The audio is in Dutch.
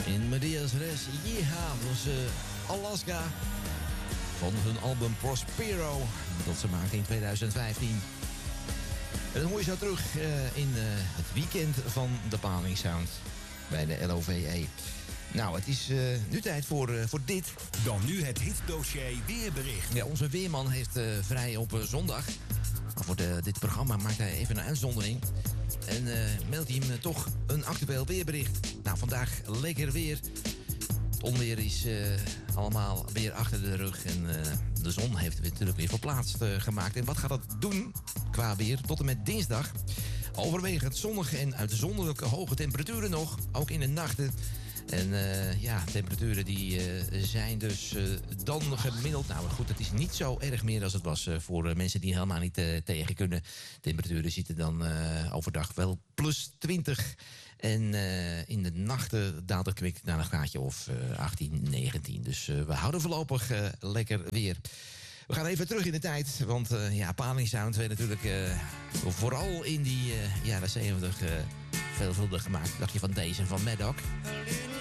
In Medias Res, dat was Alaska. Van hun album Prospero, dat ze maakten in 2015. En dan hoor je zo terug in het weekend van de Paling Sound bij de LOVE. Nou, het is nu tijd voor dit. Dan nu het hitdossier weerbericht. Ja, onze weerman heeft vrij op zondag. Maar voor dit programma maakt hij even een uitzondering. En meldt hij hem toch een actueel weerbericht. Nou, vandaag lekker weer. Het onweer is allemaal weer achter de rug. En de zon heeft het natuurlijk weer verplaatst gemaakt. En wat gaat dat doen qua weer tot en met dinsdag? Overwegend zonnig en uitzonderlijke hoge temperaturen nog. Ook in de nachten. En temperaturen die zijn dus dan gemiddeld. Nou goed, het is niet zo erg meer als het was voor mensen die helemaal niet tegen kunnen. Temperaturen zitten dan overdag wel plus 20. En in de nachten daalt het kwik naar een graadje of 18, 19. Dus we houden voorlopig lekker weer. We gaan even terug in de tijd, want Paling Sound werd natuurlijk vooral in die jaren 70 veelvuldig gemaakt. Dacht je van deze, van Mad Dog?